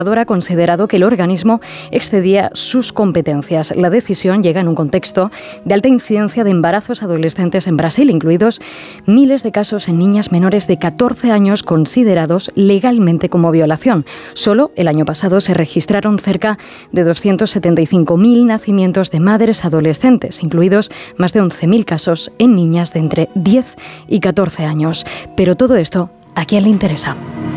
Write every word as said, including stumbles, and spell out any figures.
ha considerado que el organismo excedía sus competencias. La decisión llega en un contexto de alta incidencia de embarazos adolescentes en Brasil, incluidos miles de casos en niñas menores de catorce años considerados legalmente como violación. Solo el año pasado se registraron cerca de doscientos setenta y cinco mil nacimientos de madres adolescentes, incluidos más de once mil casos en niñas de entre diez y catorce años. Pero todo esto, ¿a quién le interesa?